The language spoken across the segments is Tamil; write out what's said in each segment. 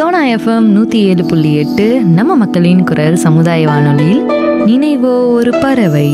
சோனா எஃப்எம் 107.8 நம்ம மக்களின் குரல் சமுதாய வானொலியில் நினைவோ ஒரு பறவை.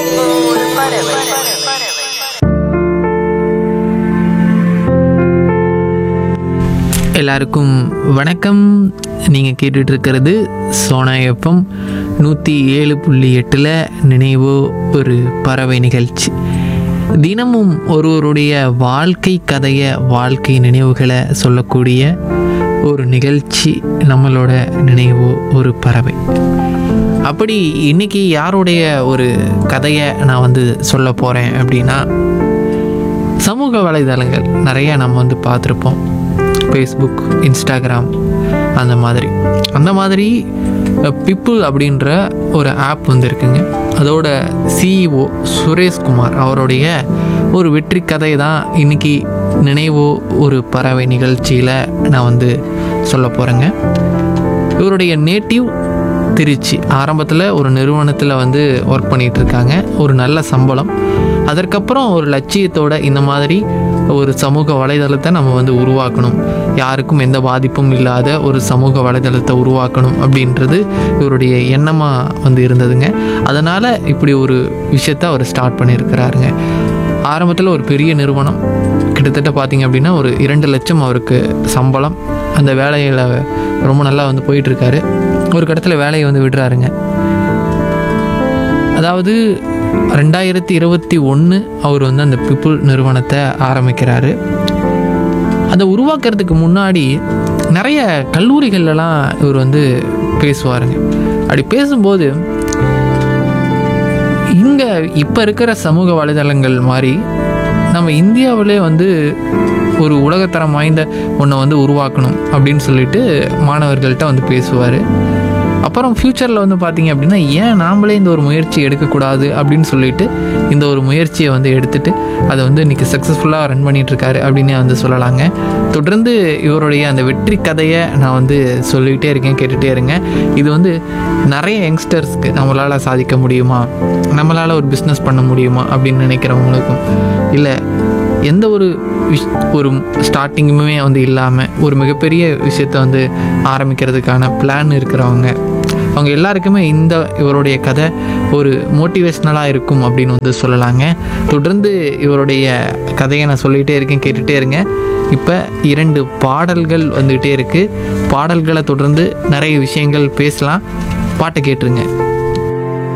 எல்லாருக்கும் வணக்கம். நீங்கள் கேட்டுட்டு இருக்கிறது சோனா எஃப்எம் 107.8 நினைவோ ஒரு பறவை நிகழ்ச்சி. தினமும் ஒருவருடைய வாழ்க்கை கதையை, வாழ்க்கை நினைவுகளை சொல்லக்கூடிய ஒரு நிகழ்ச்சி நம்மளோட நினைவோ ஒரு பறவை. அப்படி இன்னைக்கு யாருடைய ஒரு கதையை நான் சொல்ல போகிறேன் அப்படின்னா, சமூக வலைதளங்கள் நிறைய நம்ம பார்த்துருப்போம். ஃபேஸ்புக், இன்ஸ்டாகிராம், அந்த மாதிரி பிப்புள் அப்படின்ற ஒரு ஆப் இருக்குங்க. அதோட சிஇஓ சுரேஷ்குமார் அவருடைய ஒரு வெற்றி கதை தான் இன்னைக்கு நினைவோ ஒரு பறவை நிகழ்ச்சியில் நான் சொல்ல போகிறேங்க. இவருடைய நேட்டிவ் திருச்சி. ஆரம்பத்தில் ஒரு நிறுவனத்தில் ஒர்க் பண்ணிகிட்ருக்காங்க. ஒரு நல்ல சம்பளம். அதற்கப்புறம் ஒரு லட்சியத்தோட இந்த மாதிரி ஒரு சமூக வலைதளத்தை நம்ம உருவாக்கணும், யாருக்கும் எந்த பாதிப்பும் இல்லாத ஒரு சமூக வலைதளத்தை உருவாக்கணும் அப்படின்றது இவருடைய எண்ணமாக இருந்ததுங்க. அதனால் இப்படி ஒரு விஷயத்தை அவர் ஸ்டார்ட் பண்ணியிருக்கிறாருங்க. ஆரம்பத்தில் ஒரு பெரிய நிறுவனம், கிட்டத்தட்ட பார்த்திங்க அப்படின்னா ஒரு 2 லட்சம் அவருக்கு சம்பளம். அந்த வேலையில் ரொம்ப நல்லா போயிட்டுருக்காரு. ஒரு கட்டத்தில் வேலையை விடுறாருங்க. அதாவது 2021 அவர் அந்த பிப்புள் நிறுவனத்தை ஆரம்பிக்கிறாரு. அதை உருவாக்குறதுக்கு முன்னாடி நிறைய கல்லூரிகள்லாம் இவர் பேசுவாருங்க. அப்படி பேசும்போது இங்கே இப்போ இருக்கிற சமூக வலைதளங்கள் மாதிரி நம்ம இந்தியாவிலே ஒரு உலகத்தரம் வாய்ந்த ஒன்றை உருவாக்கணும் அப்படின்னு சொல்லிட்டு மாணவர்கள்ட்ட பேசுவார். அப்புறம் ஃப்யூச்சரில் பார்த்திங்க அப்படின்னா, ஏன் நாம்ளே இந்த ஒரு முயற்சி எடுக்கக்கூடாது அப்படின்னு சொல்லிட்டு இந்த ஒரு முயற்சியை எடுத்துகிட்டு அதை இன்றைக்கி சக்ஸஸ்ஃபுல்லாக ரன் பண்ணிகிட்ருக்காரு அப்படின்னு சொல்லலாங்க. தொடர்ந்து இவருடைய அந்த வெற்றி கதையை நான் சொல்லிக்கிட்டே இருக்கேன், கேட்டுகிட்டே இருங்க. இது நிறைய யங்ஸ்டர்ஸ்க்கு நம்மளால் சாதிக்க முடியுமா, நம்மளால் ஒரு பிஸ்னஸ் பண்ண முடியுமா அப்படின்னு நினைக்கிறவங்களுக்கும், இல்லை எந்த ஒரு ஸ்டார்டிங்குமே இல்லாமல் ஒரு மிகப்பெரிய விஷயத்தை ஆரம்பிக்கிறதுக்கான பிளான் இருக்கிறவங்க, அவங்க எல்லாருக்குமே இவருடைய கதை ஒரு மோட்டிவேஷ்னலாக இருக்கும் அப்படின்னு சொல்லலாங்க. தொடர்ந்து இவருடைய கதையை நான் சொல்லிகிட்டே இருக்கேன், கேட்டுகிட்டே இருங்க. இப்போ 2 பாடல்கள் வந்துகிட்டே இருக்குது. பாடல்களை தொடர்ந்து நிறைய விஷயங்கள் பேசலாம். பாட்டை கேட்டுருங்க.